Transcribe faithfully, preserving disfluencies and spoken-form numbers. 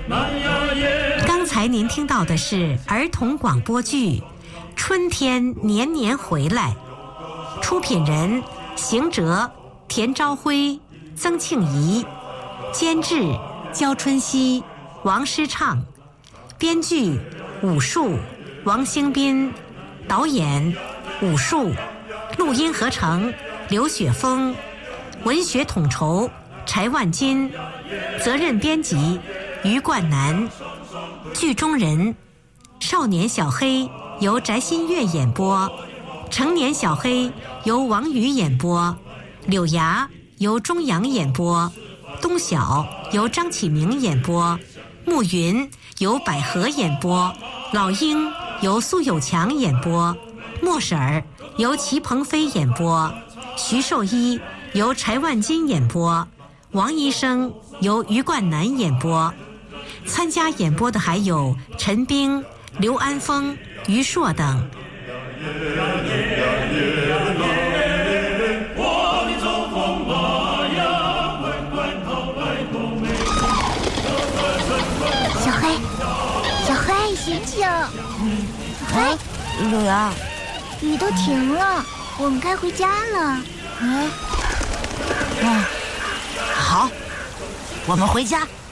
刚才您听到的是儿童广播剧《春天年年回来》，出品人邢哲、田朝辉、曾庆怡，监制焦春熙、王诗畅，编剧武术王兴斌，导演武术，录音合成刘雪峰，文学统筹柴万金，责任编辑于冠南。剧中人：少年小黑由翟新月演播，成年小黑由王宇演播，柳芽由钟阳演播，东晓由张启明演播，暮云由百合演播，老鹰由苏有强演播，莫婶儿由齐鹏飞演播，徐寿一由柴万金演播，王医生由于冠南演播。参加演播的还有陈冰、刘安峰、于硕等。 小黑，小黑，醒醒！小黑， 柳芽， 雨都停了，我们该回家了。 嗯，啊，好，我们回家。